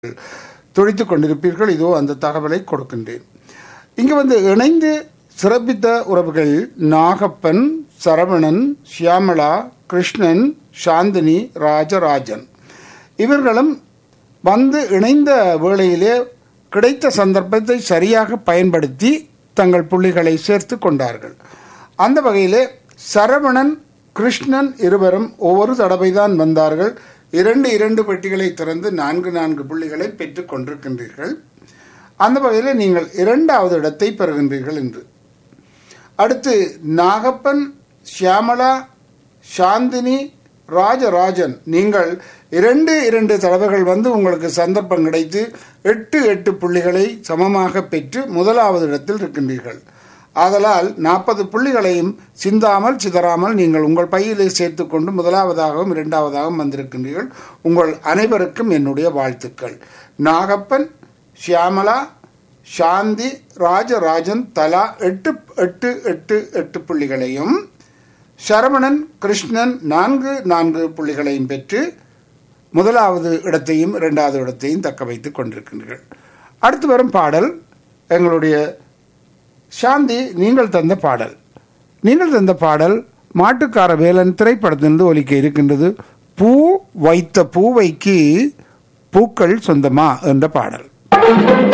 துடித்துக் கொண்டிருப்பீர்கள். இதோ அந்த தகவலை கொடுக்கின்றேன். இங்கு வந்து இணைந்து சிறப்பித்த உறவுகள் நாகப்பன், சரவணன், சியாமளா, கிருஷ்ணன், சாந்தினி, ராஜராஜன் இவர்களும் வந்து இணைந்த வேளையிலே கிடைத்த சந்தர்ப்பத்தை சரியாக பயன்படுத்தி தங்கள் புள்ளிகளை சேர்த்து கொண்டார்கள். அந்த வகையிலே சரவணன், கிருஷ்ணன் இருவரும் ஒவ்வொரு தடவைதான் வந்தார்கள். 2 பெட்டிகளை திறந்து 4 புள்ளிகளை பெற்றுக் கொண்டிருக்கின்றீர்கள். அந்த வகையில் நீங்கள் 2வது இடத்தை பெறுகின்றீர்கள் என்று. அடுத்து நாகப்பன், சியாமளா, சாந்தினி, ராஜராஜன் நீங்கள் 2 தடவைகள் வந்து உங்களுக்கு சந்தர்ப்பம் கிடைத்து 8 புள்ளிகளை சமமாக பெற்று 1வது இடத்தில் இருக்கின்றீர்கள். ஆதலால் 40 புள்ளிகளையும் சிந்தாமல் சிதறாமல் நீங்கள் உங்கள் பையிலே சேர்த்துக்கொண்டு 1வதாகவும் 2வதாகவும் வந்திருக்கின்றீர்கள். உங்கள் அனைவருக்கும் என்னுடைய வாழ்த்துக்கள். நாகப்பன், சியாமலா, சாந்தி, ராஜராஜன் தலா 8 புள்ளிகளையும், சரவணன், கிருஷ்ணன் 4 புள்ளிகளையும் பெற்று 1வது இடத்தையும் 2வது இடத்தையும் தக்க வைத்துக் கொண்டிருக்கின்றீர்கள். அடுத்து வரும் பாடல் எங்களுடைய சாந்தி நீங்கள் தந்த பாடல் மாட்டுக்கார வேலன் திரைப்படத்திலிருந்து ஒலிக்க இருக்கின்றது. பூ வைத்த பூவைக்கு பூக்கள் சொந்தமா என்ற பாடல்.